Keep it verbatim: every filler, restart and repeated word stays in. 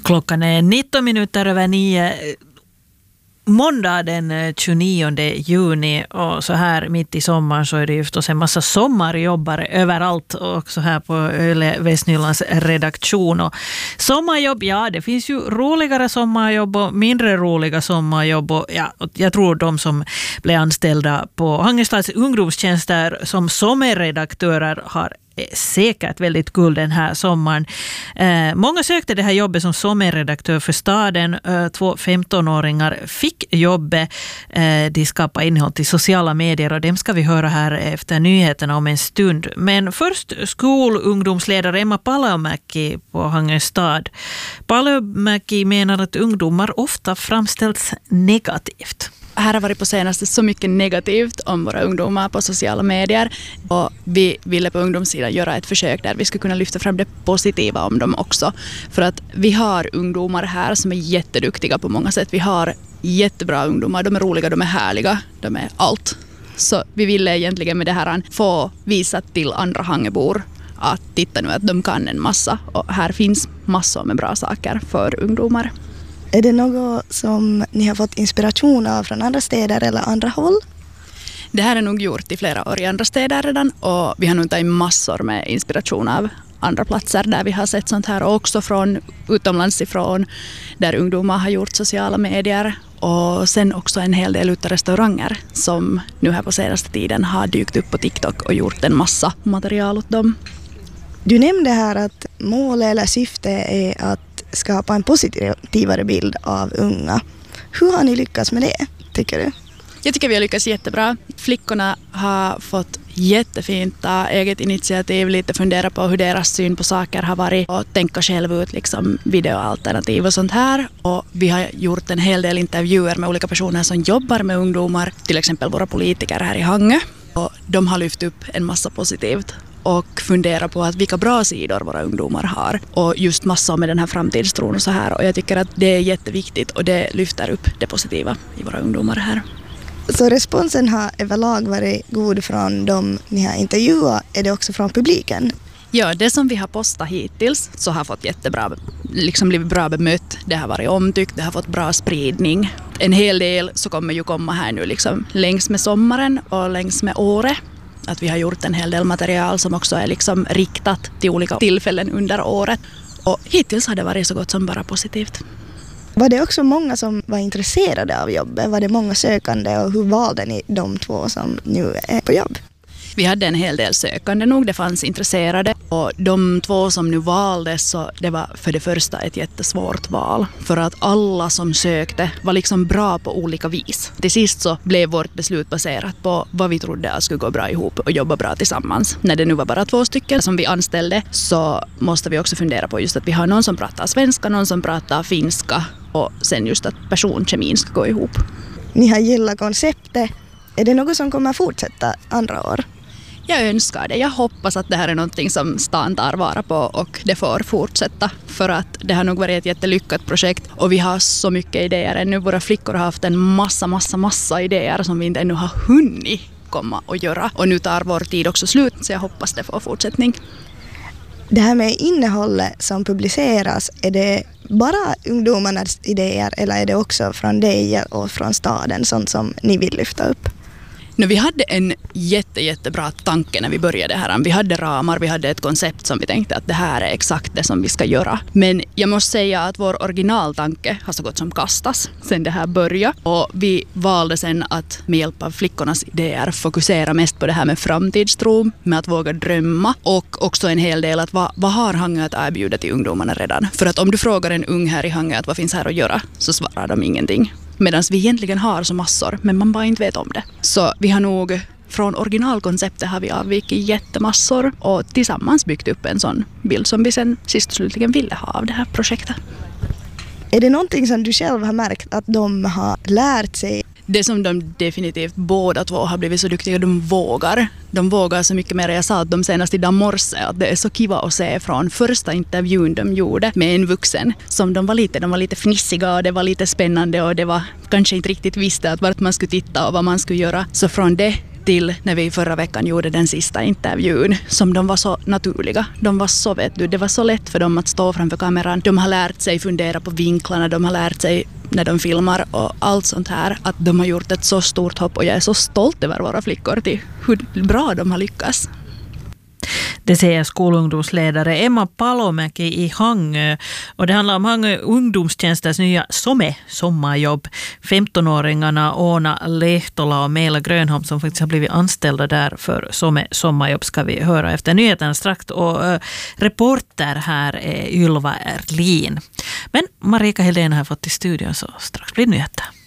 Klockan är nitton minuter över nio. Måndag den tjugonionde juni och så här mitt i sommaren så är det ju förstås en massa sommarjobbare överallt och så här på Yle Västnylands redaktion. Och sommarjobb, ja det finns ju roligare sommarjobb och mindre roliga sommarjobb och ja, jag tror de som blev anställda på Hangestads ungdomstjänster som sommarredaktörer har säkert väldigt kul den här sommaren. Eh, många sökte det här jobbet som sommarredaktör för staden. Eh, två femtonåringar fick jobbet. Eh, de skapar innehåll till sociala medier och dem ska vi höra här efter nyheterna om en stund. Men först skolungdomsledare Emma Palomäki på Hangestad. Palomäki menar att ungdomar ofta framställs negativt. Här har varit på senaste så mycket negativt om våra ungdomar på sociala medier och vi ville på ungdomssidan göra ett försök där vi skulle kunna lyfta fram det positiva om dem också. För att vi har ungdomar här som är jätteduktiga på många sätt. Vi har jättebra ungdomar, de är roliga, de är härliga, de är allt. Så vi ville egentligen med det här få visa till andra hangebor att titta nu att de kan en massa och här finns massor med bra saker för ungdomar. Är det något som ni har fått inspiration av från andra städer eller andra håll? Det här är nog gjort i flera år i andra städer redan och vi har nog tagit massor med inspiration av andra platser där vi har sett sånt här och också från utomlands ifrån där ungdomar har gjort sociala medier och sen också en hel del utav restauranger som nu här på senaste tiden har dykt upp på TikTok och gjort en massa material åt dem. Du nämnde här att mål eller syfte är att skapa en positivare bild av unga. Hur har ni lyckats med det, tycker du? Jag tycker vi har lyckats jättebra. Flickorna har fått jättefint ta eget initiativ, lite fundera på hur deras syn på saker har varit och tänka själv ut liksom videoalternativ och sånt här. Och vi har gjort en hel del intervjuer med olika personer som jobbar med ungdomar, till exempel våra politiker här i Hangö. Och de har lyft upp en massa positivt och fundera på att vilka bra sidor våra ungdomar har. Och just massor med den här framtidstron och så här. Och jag tycker att det är jätteviktigt och det lyfter upp det positiva i våra ungdomar här. Så responsen har överlag varit god från de ni har intervjuat. Är det också från publiken? Ja, det som vi har postat hittills så har fått jättebra, liksom blivit bra bemött. Det har varit omtyckt, det har fått bra spridning. En hel del så kommer ju komma här nu liksom längs med sommaren och längs med året. Att vi har gjort en hel del material som också är liksom riktat till olika tillfällen under året. Och hittills har det varit så gott som bara positivt. Var det också många som var intresserade av jobbet? Var det många sökande och hur valde ni de två som nu är på jobb? Vi hade en hel del sökande nog, det fanns intresserade och de två som nu valdes så det var för det första ett jättesvårt val för att alla som sökte var liksom bra på olika vis. Till sist så blev vårt beslut baserat på vad vi trodde att skulle gå bra ihop och jobba bra tillsammans. När det nu var bara två stycken som vi anställde så måste vi också fundera på just att vi har någon som pratar svenska, någon som pratar finska och sen just att personkemin ska gå ihop. Ni har gillat konceptet. Är det något som kommer fortsätta andra år? Jag önskar det. Jag hoppas att det här är någonting som stan tar vara på och det får fortsätta för att det har nog varit ett jättelyckat projekt och vi har så mycket idéer ännu. Våra flickor har haft en massa, massa, massa idéer som vi inte ännu har hunnit komma och göra och nu tar vår tid också slut så jag hoppas det får fortsättning. Det här med innehållet som publiceras, är det bara ungdomarnas idéer eller är det också från dig och från staden sånt som ni vill lyfta upp? Nu, vi hade en jätte, jättebra tanke när vi började här. Vi hade ramar, vi hade ett koncept som vi tänkte att det här är exakt det som vi ska göra. Men jag måste säga att vår originaltanke har så gott som kastas sen det här började. Och vi valde sen att med hjälp av flickornas idéer fokusera mest på det här med framtidstro, med att våga drömma och också en hel del att vad, vad har Hangö att erbjuda till ungdomarna redan? För att om du frågar en ung här i Hangö att vad finns här att göra så svarar de ingenting. Medan vi egentligen har så massor, men man bara inte vet om det. Så vi har nog, från originalkonceptet har vi avvikit jättemassor och tillsammans byggt upp en sån bild som vi sen sist och slutligen ville ha av det här projektet. Är det någonting som du själv har märkt att de har lärt sig? Det som de definitivt båda två har blivit så duktiga, de vågar. De vågar så mycket mer. Jag sa att de senast idag morse att det är så kiva att se från första intervjun de gjorde med en vuxen. Som de var lite, de var lite fnissiga och det var lite spännande och det var kanske inte riktigt visste att vart man skulle titta och vad man skulle göra. Så från det till när vi förra veckan gjorde den sista intervjun som de var så naturliga. De var så, vet du, det var så lätt för dem att stå framför kameran. De har lärt sig fundera på vinklarna, de har lärt sig när de filmar och allt sånt här, att de har gjort ett så stort hopp och jag är så stolt över våra flickor till hur bra de har lyckats. Det säger skolungdomsledare Emma Palomäki i Hangö. Och det handlar om Hangö ungdomstjänsters nya SOME, sommarjobb. femtonåringarna Åna Lehtola och Meila Grönholm som faktiskt har blivit anställda där för SOME sommarjobb ska vi höra efter nyheterna strax. Och äh, reporter här är Ylva Erlin. Men Marika Helén har fått till studion så strax blir nyheter.